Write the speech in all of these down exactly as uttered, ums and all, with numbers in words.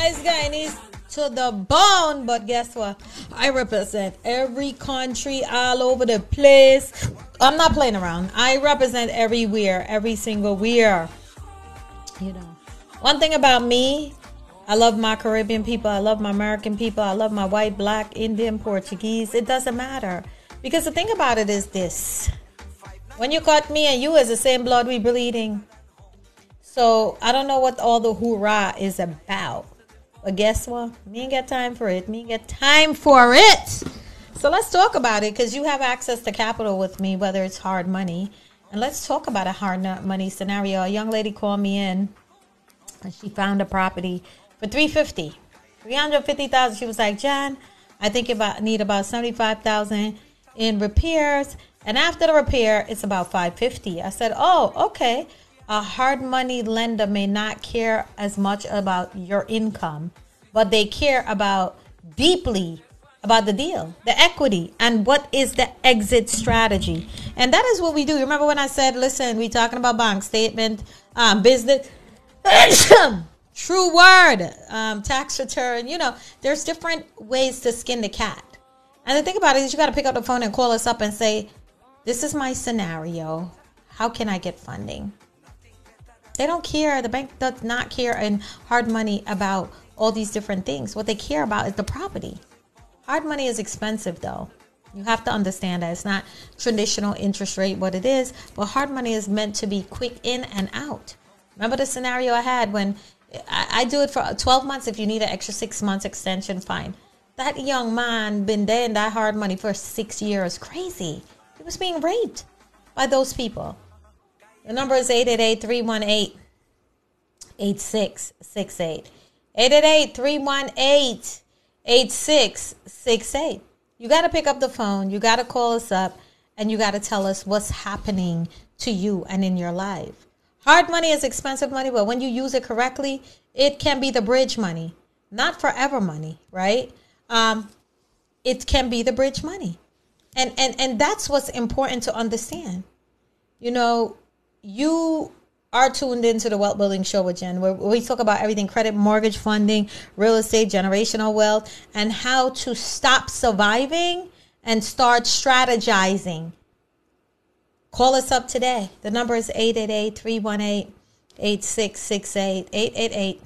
Nice Guyanese to the bone. But guess what? I represent every country all over the place. I'm not playing around. I represent everywhere, every single where. You know, one thing about me, I love my Caribbean people. I love my American people. I love my white, black, Indian, Portuguese. It doesn't matter. Because the thing about it is this. When you cut me and you is the same blood we bleeding. So I don't know what all the hoorah is about. But guess what? Me ain't got time for it. Me ain't got time for it. So let's talk about it, because you have access to capital with me, whether it's hard money. And let's talk about a hard money scenario. A young lady called me in and she found a property for three hundred fifty thousand dollars. three hundred fifty thousand dollars. She was like, John, I think about need about seventy-five thousand dollars in repairs. And after the repair, it's about five hundred fifty thousand dollars. I said, oh, okay. A hard money lender may not care as much about your income, but they care about deeply about the deal, the equity, and what is the exit strategy. And that is what we do. Remember when I said, listen, we talking about bank statement, um, business, true word, um, tax return. You know, there's different ways to skin the cat. And the thing about it is you got to pick up the phone and call us up and say, this is my scenario. How can I get funding? They don't care. The bank does not care in hard money about all these different things. What they care about is the property. Hard money is expensive, though. You have to understand that it's not traditional interest rate what it is, but hard money is meant to be quick in and out. Remember the scenario I had when I, I do it for twelve months. If you need an extra six months extension, fine. That young man been there in that hard money for six years. Crazy. He was being raped by those people. The number is eight eight eight, three one eight, eight six six eight. eight eight eight, three one eight, eight six six eight. You got to pick up the phone. You got to call us up, and you got to tell us what's happening to you and in your life. Hard money is expensive money, but when you use it correctly, it can be the bridge money, not forever money, right? Um, it can be the bridge money. And, and, and that's what's important to understand. You know, you are tuned into the Wealth Building Show with Jen, where we talk about everything: credit, mortgage, funding, real estate, generational wealth, and how to stop surviving and start strategizing. Call us up today. The number is eight eight eight, three one eight, eight six six eight, eight eight eight,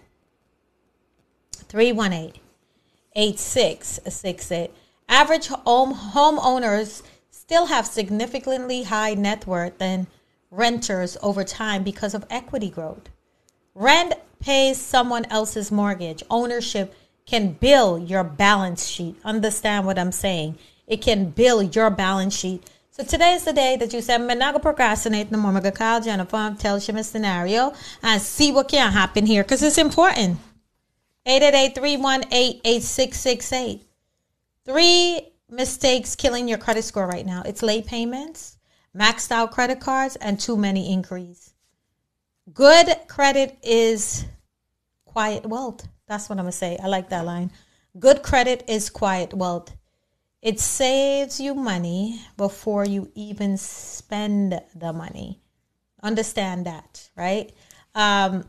three one eight, eight six six eight. Average home homeowners still have significantly high net worth than renters over time because of equity growth. Rent pays someone else's mortgage. Ownership can build your balance sheet. Understand what I'm saying? It can build your balance sheet. So today is the day that you said, I'm not going to procrastinate no more. I'm going to call Jennifer, tell you my scenario, and see what can happen here, because it's important. eight eight eight, three one eight, eight six six eight. Three mistakes killing your credit score right now. It's late payments, maxed out credit cards, and too many inquiries. Good credit is quiet wealth. That's what I'm going to say. I like that line. Good credit is quiet wealth. It saves you money before you even spend the money. Understand that, right? Um,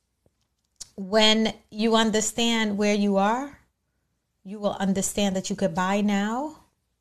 when you understand where you are, you will understand that you could buy now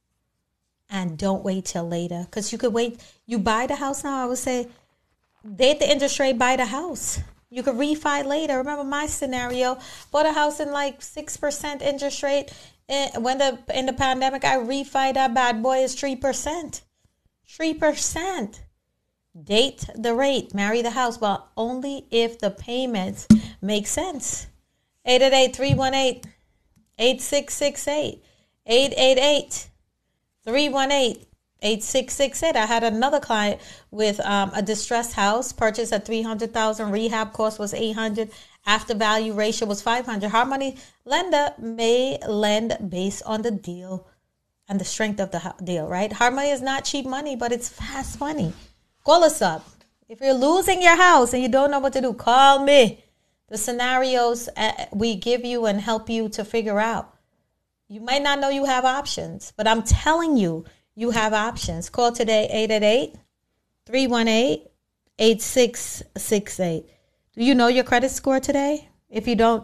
and don't wait till later. Because you could wait. You buy the house now, I would say, date the interest rate, buy the house. You could refi later. Remember my scenario, bought a house in like six percent interest rate. When the in the pandemic, I refi that bad boy is three percent. three percent. Date the rate, marry the house, but only if the payments make sense. eight eight eight, three one eight, eight six six eight. eight eight eight, three one eight, eight six six eight. I had another client with um, a distressed house, purchased at three hundred thousand dollars, rehab cost was eight hundred dollars. After value ratio was five hundred. Hard money lender may lend based on the deal and the strength of the deal, right? Hard money is not cheap money, but it's fast money. Call us up. If you're losing your house and you don't know what to do, call me. The scenarios we give you and help you to figure out. You might not know you have options, but I'm telling you, you have options. Call today, eight eight eight, three one eight, eight six six eight. Do you know your credit score today? If you don't,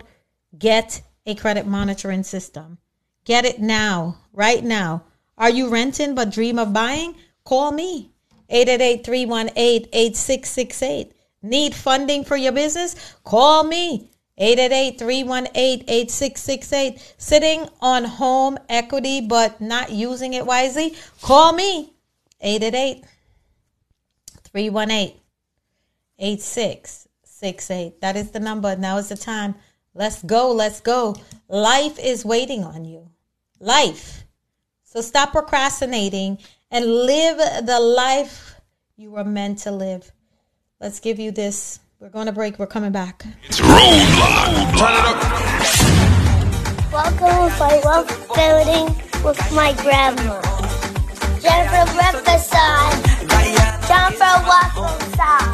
Get a credit monitoring system. Get it now, right now. Are you renting but dream of buying? Call me. eight eight eight, three one eight, eight six six eight. Need funding for your business? Call me. eight eight eight, three one eight, eight six six eight. Sitting on home equity but not using it wisely? Call me. eight eight eight, three one eight, eight six six eight. That is the number. Now is the time. Let's go. Let's go. Life is waiting on you. Life. So stop procrastinating and live the life you were meant to live. Let's give you this. We're going to break. We're coming back. It's Roadblock. Turn it up. Welcome to my wealth building with my grandma. Jennifer Rampersad. Jennifer Rampersad.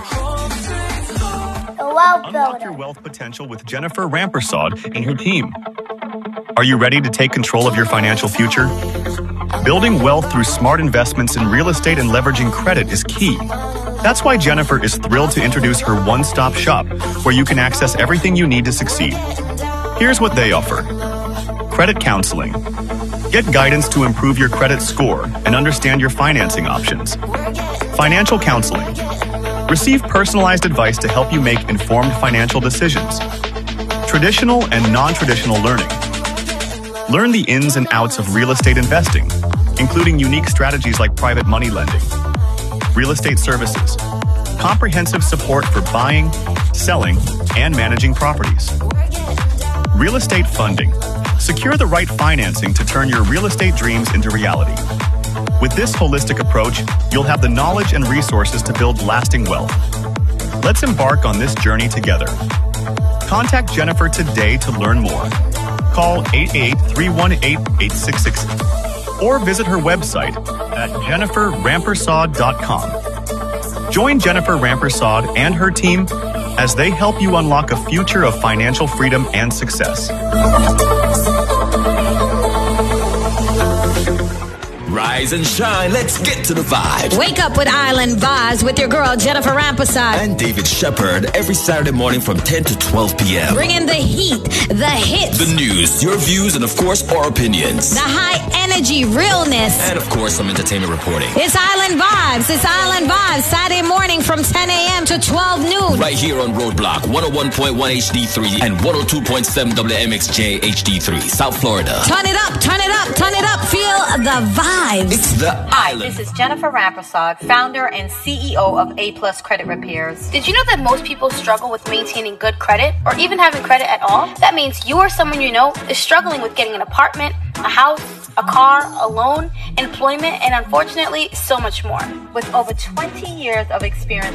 The wealth builder. Unlock your wealth potential with Jennifer Rampersad and her team. Are you ready to take control of your financial future? Building wealth through smart investments in real estate and leveraging credit is key. That's why Jennifer is thrilled to introduce her one-stop shop, where you can access everything you need to succeed. Here's what they offer. Credit counseling. Get guidance to improve your credit score and understand your financing options. Financial counseling. Receive personalized advice to help you make informed financial decisions. Traditional and non-traditional learning. Learn the ins and outs of real estate investing, including unique strategies like private money lending. Real estate services. Comprehensive support for buying, selling, and managing properties. Real estate funding. Secure the right financing to turn your real estate dreams into reality. With this holistic approach, you'll have the knowledge and resources to build lasting wealth. Let's embark on this journey together. Contact Jennifer today to learn more. Call eight eight eight, three one eight, eight six six eight or visit her website at jennifer rampersad dot com. Join Jennifer Rampersad and her team as they help you unlock a future of financial freedom and success. Rise and shine. Let's get to the vibes. Wake up with Island Vibes with your girl, Jennifer Rampersad. And David Shepard every Saturday morning from ten to twelve p.m. Bringing the heat, the hits, the news, your views, and of course, our opinions. the high energy realness. And of course, some entertainment reporting. It's Island Vibes. It's Island Vibes. Saturday morning from ten a.m. to twelve noon. Right here on Roadblock, one oh one point one H D three and one oh two point seven W M X J H D three, South Florida. Turn it up, turn it up, turn it up. Feel the vibes. It's the Hi, island. this is Jennifer Rampersad, founder and C E O of A Plus Credit Repairs. Did you know that most people struggle with maintaining good credit or even having credit at all? That means you or someone you know is struggling with getting an apartment, a house, a car, a loan, employment, and unfortunately, so much more. With over twenty years of experience